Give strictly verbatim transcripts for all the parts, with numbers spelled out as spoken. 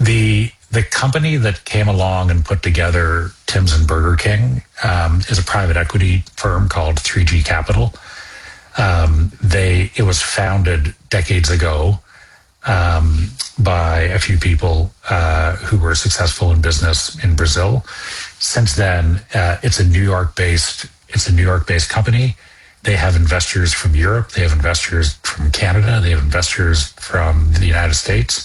The the company that came along and put together Tim's and Burger King um, is a private equity firm called three G Capital. Um, they it was founded decades ago um, by a few people uh, who were successful in business in Brazil. Since then, uh, it's a New York-based it's a New York-based company. They have investors from Europe. They have investors from Canada. They have investors from the United States.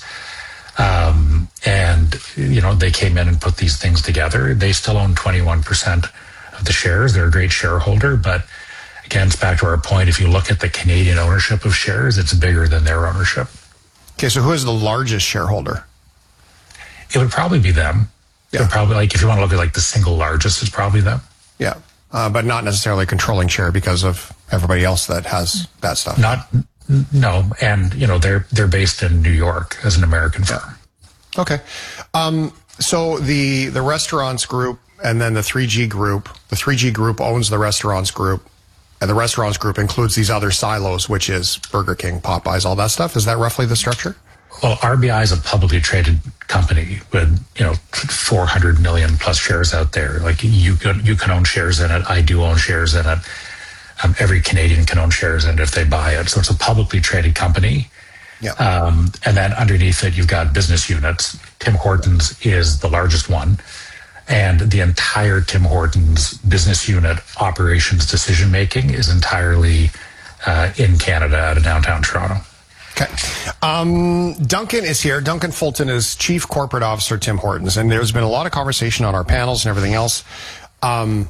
Um, and, you know, they came in and put these things together. They still own twenty-one percent of the shares. They're a great shareholder. But again, it's back to our point. If you look at the Canadian ownership of shares, it's bigger than their ownership. Okay, so who is the largest shareholder? It would probably be them. Yeah. It would probably, like, if you want to look at like the single largest, it's probably them. Yeah. Uh, but not necessarily controlling share because of everybody else that has that stuff. Not, no. And, you know, they're, they're based in New York as an American firm. Okay. Um, so the, the restaurants group and then the three G group, the three G group owns the restaurants group, and the restaurants group includes these other silos, which is Burger King, Popeyes, all that stuff. Is that roughly the structure? Well, R B I is a publicly traded company with, you know, four hundred million plus shares out there. Like, you can, you can own shares in it. I do own shares in it. Um, every Canadian can own shares in it if they buy it. So it's a publicly traded company. Yeah. Um, and then underneath it, you've got business units. Tim Hortons is the largest one. And the entire Tim Hortons business unit operations decision-making is entirely uh, in Canada out of downtown Toronto. Okay. Um, Duncan is here. Duncan Fulton is Chief Corporate Officer, Tim Hortons. And there's been a lot of conversation on our panels and everything else. Um,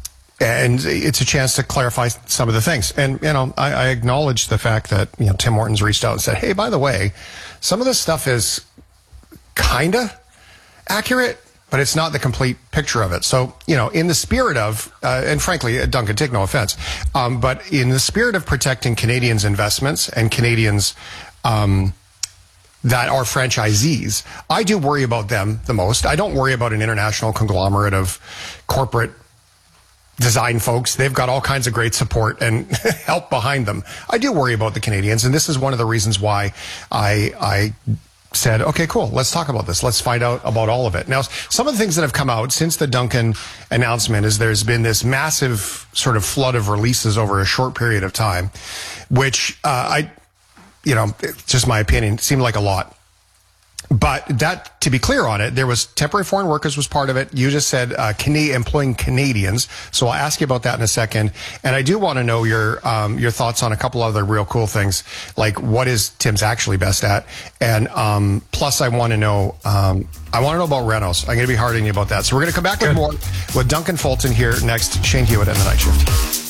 and it's a chance to clarify some of the things. And, you know, I, I acknowledge the fact that, you know, Tim Hortons reached out and said, hey, by the way, some of this stuff is kind of accurate, but it's not the complete picture of it. So, you know, in the spirit of, uh, and frankly, Duncan, take no offense, um, but in the spirit of protecting Canadians' investments and Canadians um, that are franchisees, I do worry about them the most. I don't worry about an international conglomerate of corporate design folks. They've got all kinds of great support and help behind them. I do worry about the Canadians, and this is one of the reasons why I, I said, okay, cool, let's talk about this. Let's find out about all of it. Now, some of the things that have come out since the Duncan announcement is there's been this massive sort of flood of releases over a short period of time, which uh, I, you know, just my opinion, seemed like a lot. But that, to be clear on it, there was temporary foreign workers was part of it. You just said uh, Cana- employing Canadians. So I'll ask you about that in a second. And I do want to know your um, your thoughts on a couple other real cool things, like what is Tim's actually best at? And um, plus, I want to know um, I want to know about Renos. I'm going to be hard on you about that. So we're going to come back with more with Duncan Fulton here next. Shane Hewitt and the Night Shift.